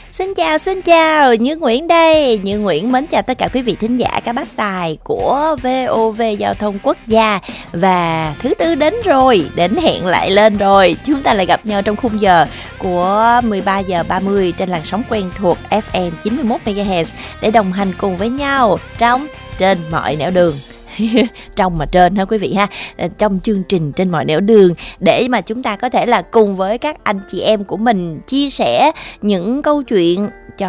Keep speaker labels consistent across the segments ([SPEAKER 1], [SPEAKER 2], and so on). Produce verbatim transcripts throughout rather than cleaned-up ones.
[SPEAKER 1] Xin chào, xin chào, Như Nguyễn đây. Như Nguyễn mến chào tất cả quý vị thính giả, các bác tài của vê o vê Giao thông Quốc gia. Và thứ tư đến rồi, đến hẹn lại lên rồi. Chúng ta lại gặp nhau trong khung giờ của mười ba giờ ba mươi trên làn sóng quen thuộc ép em chín mươi mốt mê ga héc để đồng hành cùng với nhau trong trên mọi nẻo đường. Trong mà trên ha quý vị ha, trong chương trình trên mọi nẻo đường, để mà chúng ta có thể là cùng với các anh chị em của mình chia sẻ những câu chuyện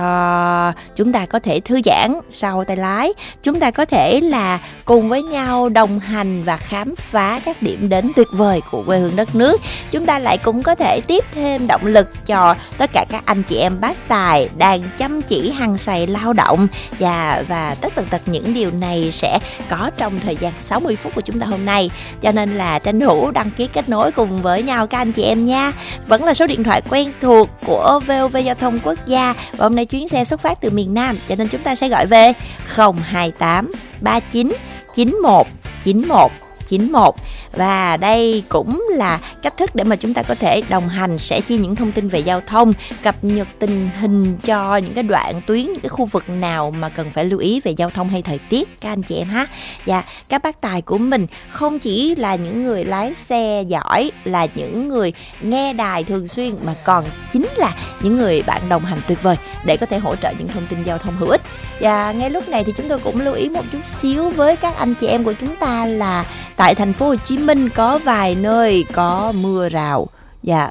[SPEAKER 1] cho chúng ta có thể thư giãn sau tay lái. Chúng ta có thể là cùng với nhau đồng hành và khám phá các điểm đến tuyệt vời của quê hương đất nước. Chúng ta lại cũng có thể tiếp thêm động lực cho tất cả các anh chị em bác tài đang chăm chỉ hăng say lao động. Và, và tất tần tật những điều này sẽ có trong thời gian sáu mươi phút của chúng ta hôm nay. Cho nên là tranh thủ đăng ký kết nối cùng với nhau các anh chị em nha. Vẫn là số điện thoại quen thuộc của vê o vê Giao thông Quốc gia. Và hôm nay chuyến xe xuất phát từ miền Nam, cho nên chúng ta sẽ gọi về không hai tám ba chín chín một chín một chín một. Và đây cũng là cách thức để mà chúng ta có thể đồng hành, sẽ chia những thông tin về giao thông, cập nhật tình hình cho những cái đoạn tuyến, những cái khu vực nào mà cần phải lưu ý về giao thông hay thời tiết các anh chị em ha. Và các bác tài của mình không chỉ là những người lái xe giỏi, là những người nghe đài thường xuyên, mà còn chính là những người bạn đồng hành tuyệt vời để có thể hỗ trợ những thông tin giao thông hữu ích. Và ngay lúc này thì chúng tôi cũng lưu ý một chút xíu với các anh chị em của chúng ta là tại thành phố Hồ Chí Minh có vài nơi có mưa rào. Dạ,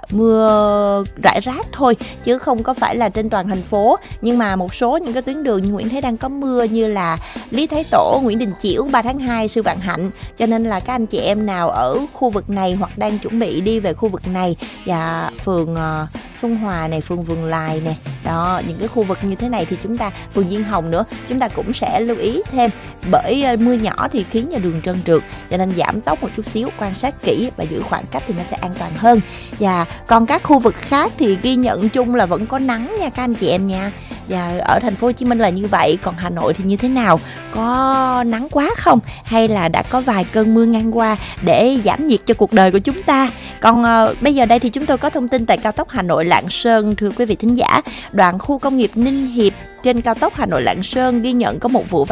[SPEAKER 1] mưa rải rác thôi chứ không có phải là trên toàn thành phố. Nhưng mà một số những cái tuyến đường như Nguyễn thấy đang có mưa, như là Lý Thái Tổ, Nguyễn Đình Chiểu, ba tháng hai, Sư Vạn Hạnh. Cho nên là các anh chị em nào ở khu vực này hoặc đang chuẩn bị đi về khu vực này, và phường uh, Xuân Hòa này, phường Vườn Lài này, đó, những cái khu vực như thế này thì chúng ta, phường Diên Hồng nữa, chúng ta cũng sẽ lưu ý thêm. Bởi uh, mưa nhỏ thì khiến cho đường trơn trượt, cho nên giảm tốc một chút xíu, quan sát kỹ và giữ khoảng cách thì nó sẽ an toàn hơn. Và còn các khu vực khác thì ghi nhận chung là vẫn có nắng nha các anh chị em nha. Và ở thành phố Hồ Chí Minh là như vậy. Còn Hà Nội thì như thế nào? Có nắng quá không? Hay là đã có vài cơn mưa ngang qua để giảm nhiệt cho cuộc đời của chúng ta? Còn uh, bây giờ đây thì chúng tôi có thông tin tại cao tốc Hà Nội Lạng Sơn, thưa quý vị thính giả. Đoạn khu công nghiệp Ninh Hiệp trên cao tốc Hà Nội Lạng Sơn ghi nhận có một vụ